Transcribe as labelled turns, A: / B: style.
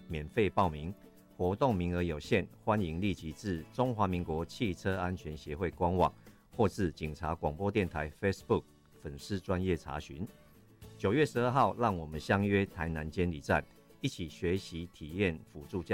A: 免费报名，活动名额有限，欢迎立即至中华民国汽车安全协会官网或至警察广播电台 Facebook 粉丝专页查询。9月12号，让我们相约台南监理站，一起学习体验辅助驾